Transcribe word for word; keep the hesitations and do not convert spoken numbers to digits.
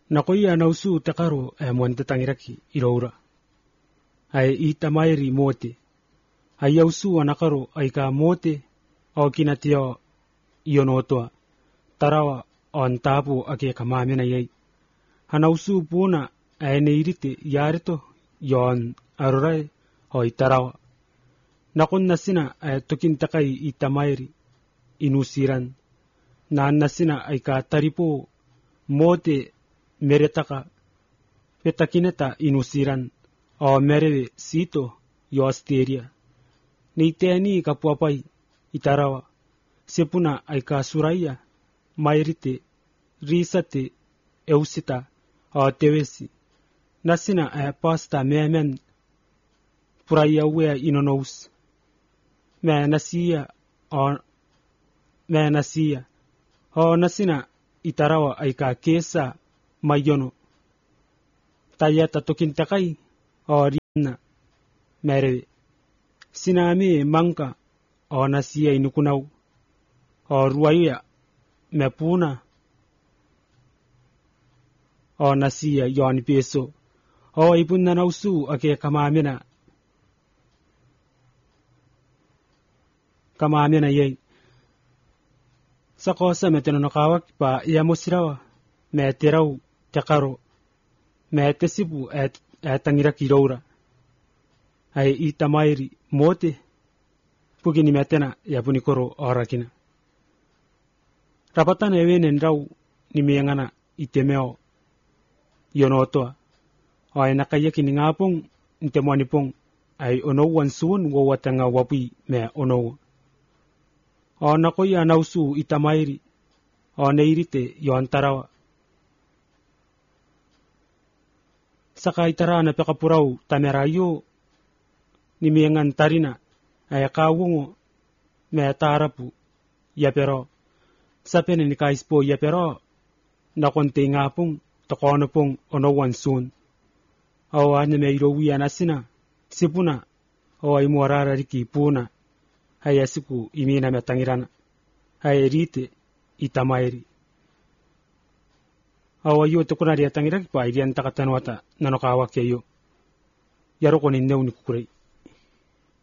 Nakoia nausu takaro e mwanta tangiraki iroura. Ai itamairi mote. Ai ausu anakaro aika mote au kinatio ionotoa. Tarawa on tapu ake kamamena yei. Hanausu puna aene irite yarito yon arorai hoi tarawa. Nakon nasina ay tokin takai itamairi inusiran. Na nasina aika taripo mote meretaka petakineta inusiran o merewe sito yo asteria. Neiteni kapuapai itarawa. Sepuna aika suraya mairite risate eusita o tewesi. Nasina ay pasta memen puraya wea inonous. Me nasia o me nasia. O nasina itarawa aika kesa mayono. Tayata tokin takai o rina merewe. Sinami mangka o nasia inukunau. O ruaya mepuna o nasia yon peso. O ipun nanausu ake kamamena. Kamamena yei. Sakosa metenonokawak pa iamosirawa. Meterau tekaro. Metesipu et etangiraki roura. Ai itamairi mote. Pugini metena yapunikoro orakina. Rapatan ewenen rau nimengana itemeo yonotoa. O ay nakayaki ni ngapong intemonipong ay onowan suun wawatanga wapi me onowa. O nakoya nausu itamairi o neirite yon tarawa. Saka itara na pekapurau tamerayo nimengan tarina ay kawungo me tarapu yapero. Sapene ni kaispo yapero nakonte ngapong tokono pong onowan suun. O ane me irowiya nasina sipuna o ay muarara riki puna. Haya siku imina metangirana. Haya rite itamairi. Awa yu tukuna dia tangiraki pa irian takatanwata nanokawak yayo. Yaro ko nineu ni kukurai.